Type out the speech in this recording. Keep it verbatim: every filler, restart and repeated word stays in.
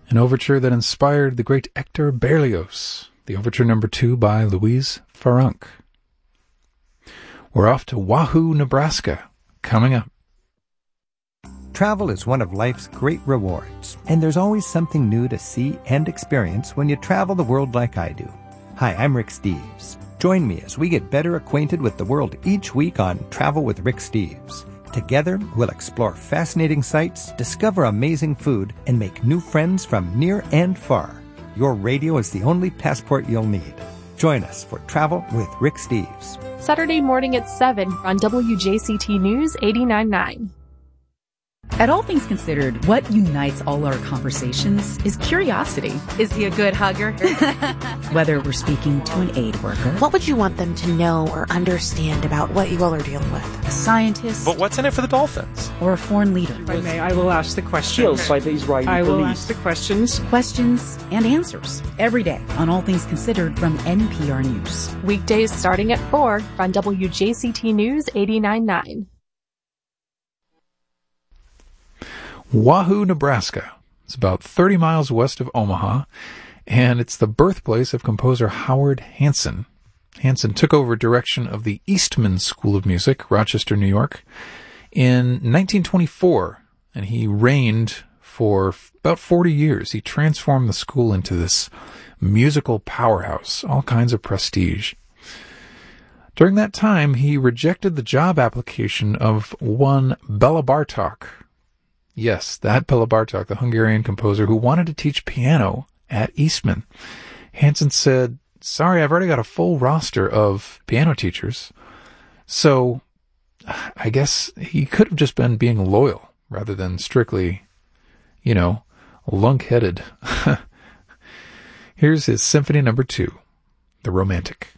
an overture that inspired the great Hector Berlioz, the overture number two by Louise Farunk. We're off to Wahoo, Nebraska, coming up. Travel is one of life's great rewards, and there's always something new to see and experience when you travel the world like I do. Hi, I'm Rick Steves. Join me as we get better acquainted with the world each week on Travel with Rick Steves. Together, we'll explore fascinating sights, discover amazing food, and make new friends from near and far. Your radio is the only passport you'll need. Join us for Travel with Rick Steves. Saturday morning at seven on W J C T News eighty-nine point nine. At All Things Considered, what unites all our conversations is curiosity. Is he a good hugger? Whether we're speaking to an aid worker. What would you want them to know or understand about what you all are dealing with? A scientist. But what's in it for the Dolphins? Or a foreign leader. If I may, I will ask the questions. Killed by the Israeli I will police. ask the questions. Questions and answers. Every day on All Things Considered from N P R News. Weekdays starting at four on W J C T News eighty-nine point nine. Wahoo, Nebraska. It's about thirty miles west of Omaha, and it's the birthplace of composer Howard Hanson. Hanson took over direction of the Eastman School of Music, Rochester, New York, in nineteen twenty-four, and he reigned for about forty years. He transformed the school into this musical powerhouse, all kinds of prestige. During that time, he rejected the job application of one Bela Bartok. Yes, that Bela Bartok, the Hungarian composer who wanted to teach piano at Eastman. Hanson said, sorry, I've already got a full roster of piano teachers. So I guess he could have just been being loyal rather than strictly, you know, lunk-headed. Here's his Symphony Number Two, The Romantic.